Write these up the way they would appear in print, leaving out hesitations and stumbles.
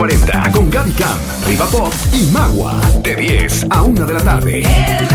40 con Gaby Cam, Riva Pop y Magua. De 10 a 1 de la tarde.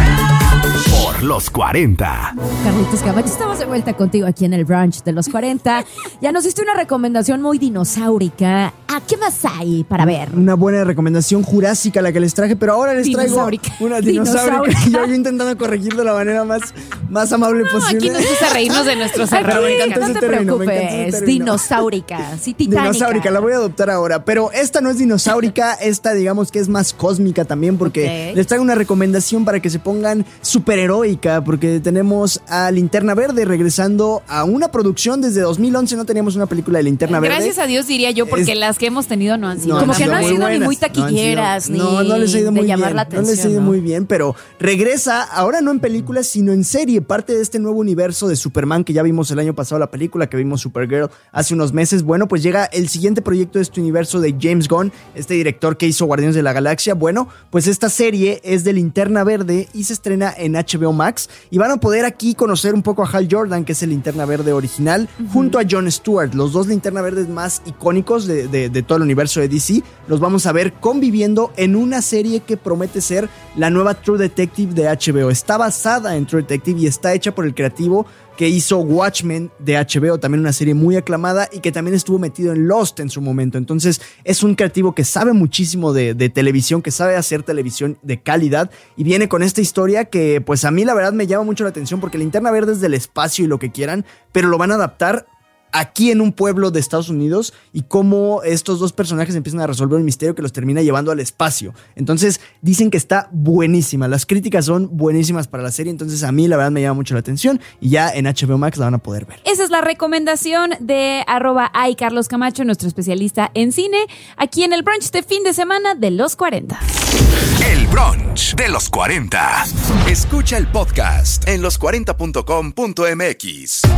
Por los 40. Carlitos Camacho, estamos de vuelta contigo aquí en el brunch de los 40. Ya nos diste una recomendación muy dinosaurica. ¿A qué más hay para ver? Una buena recomendación jurásica la que les traje, pero ahora les traigo una dinosaurica. Yo intentando corregir de la manera más amable posible. Aquí nos gusta reírnos de nuestros errores. No te preocupes, dinosaurica. Sí, titánica. Dinosaurica, la voy a adoptar ahora. Pero esta no es dinosaurica, esta digamos que es más cósmica también, porque les traigo una recomendación para que se pongan superheroica, porque tenemos a Linterna Verde regresando a una producción. Desde 2011 no teníamos una película de Linterna Verde. Gracias a Dios, diría yo, porque las que hemos tenido no han sido. Como que no han sido buenas, ni muy taquilleras, no les ha ido muy de llamar bien, la atención. No les ha ido muy bien, pero regresa ahora no en películas, sino en serie, parte de este nuevo universo de Superman que ya vimos el año pasado, la película que vimos Supergirl hace unos meses. Bueno, pues llega el siguiente proyecto de este universo de James Gunn, este director que hizo Guardianes de la Galaxia. Bueno, pues esta serie es de Linterna Verde y se estrena en HBO Max, y van a poder aquí conocer un poco a Hal Jordan, que es el Linterna Verde original, junto a Jon Stewart, los dos Linterna Verdes más icónicos de todo el universo de DC. Los vamos a ver conviviendo en una serie que promete ser la nueva True Detective de HBO. Está basada en True Detective y está hecha por el creativo que hizo Watchmen de HBO, también una serie muy aclamada y que también estuvo metido en Lost en su momento. Entonces es un creativo que sabe muchísimo de televisión, que sabe hacer televisión de calidad, y viene con esta historia que pues a mí la verdad me llama mucho la atención, porque Linterna Verde es del espacio y lo que quieran, pero lo van a adaptar aquí en un pueblo de Estados Unidos, y cómo estos dos personajes empiezan a resolver un misterio que los termina llevando al espacio. Entonces dicen que está buenísima, las críticas son buenísimas para la serie, entonces a mí la verdad me llama mucho la atención, y ya en HBO Max la van a poder ver. Esa es la recomendación de @iCarlosCamacho, nuestro especialista en cine, aquí en el brunch de fin de semana de los 40. El brunch de los 40. Escucha el podcast en los40.com.mx.